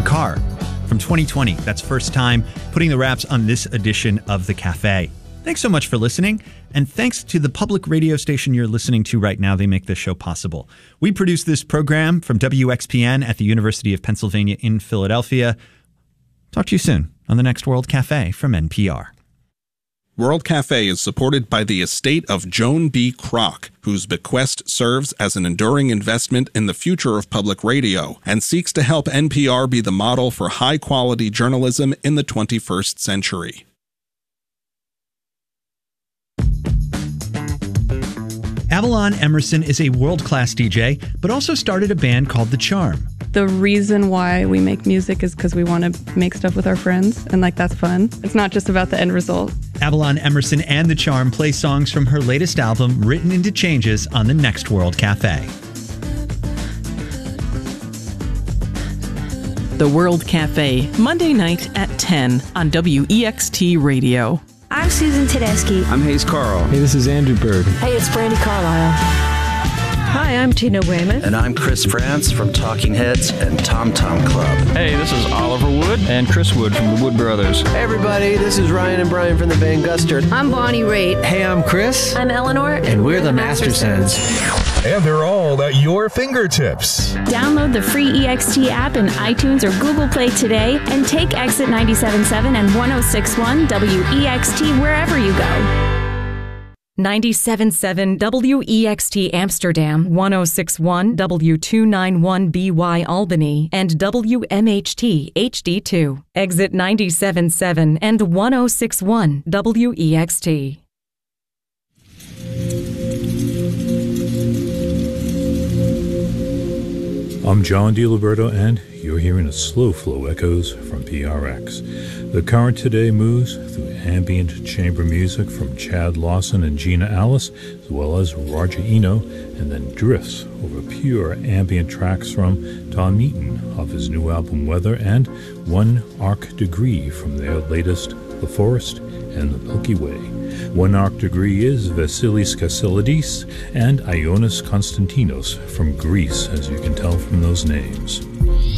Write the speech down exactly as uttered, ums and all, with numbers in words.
Bakar from twenty twenty. That's first time putting the raps on this edition of The Cafe. Thanks so much for listening, and thanks to the public radio station you're listening to right now. They make this show possible. We produce this program from W X P N at the University of Pennsylvania in Philadelphia. Talk to you soon on the next World Cafe from N P R. World Cafe is supported by the estate of Joan B. Kroc, whose bequest serves as an enduring investment in the future of public radio and seeks to help N P R be the model for high-quality journalism in the twenty-first century. Avalon Emerson is a world-class D J, but also started a band called The Charm. The reason why we make music is because we want to make stuff with our friends, and like that's fun. It's not just about the end result. Avalon Emerson and The Charm play songs from her latest album, Written into Changes, on the next World Cafe. The World Cafe, Monday night at ten on W E X T Radio. I'm Susan Tedeschi. I'm Hayes Carl. Hey, this is Andrew Bird. Hey, it's Brandy Carlisle. Hi, I'm Tina Weymouth. And I'm Chris France from Talking Heads and Tom Tom Club. Hey, this is Oliver Wood and Chris Wood from the Wood Brothers. Hey, everybody, this is Ryan and Brian from the Van Gustard. I'm Bonnie Raitt. Hey, I'm Chris. I'm Eleanor. And, and we're, we're the, the Mastersons. And they're all at your fingertips. Download the free E X T app in iTunes or Google Play today and take Exit ninety-seven point seven and one oh six point one W E X T wherever you go. ninety-seven point seven W E X T Amsterdam, one oh six point one W two ninety-one B Y Albany, and W M H T H D two. Exit ninety-seven point seven and one oh six point one W E X T. I'm John DiLiberto, and you're hearing a Slow Flow Echoes from P R X. The current today moves through ambient chamber music from Chad Lawson and Gina Alice, as well as Roger Eno, and then drifts over pure ambient tracks from Tom Eaton off his new album Weather, and One Arc Degree from their latest The Forest and the Milky Way. One Arc Degree is Vasilis Kassilidis and Ionis Konstantinos from Greece, as you can tell from those names.